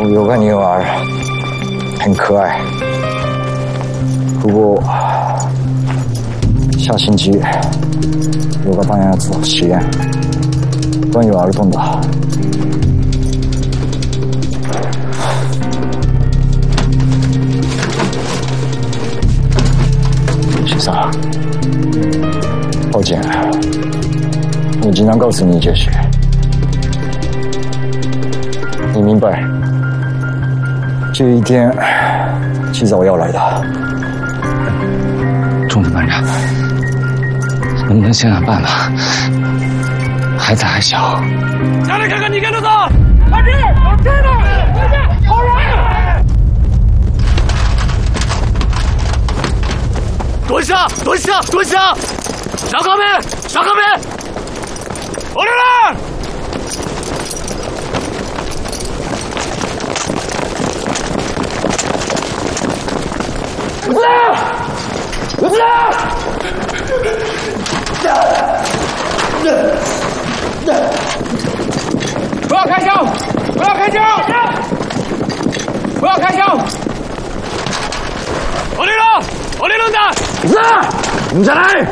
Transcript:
我有个女儿，很可爱。不过下星期有个班要做实验，关于儿童的。先生，抱歉，我经常告诉你这些，你明白？这一天迟早要来的。 钟子班长，能不能想想办法？孩子还小。 下来看看，你跟着走。快点，往这儿呢，快点，好人。蹲下，蹲下，蹲下！上靠边，上靠边！我来了！儿子，不要开枪！不要开枪！不要开枪！我来了！我来了的！是，你再来！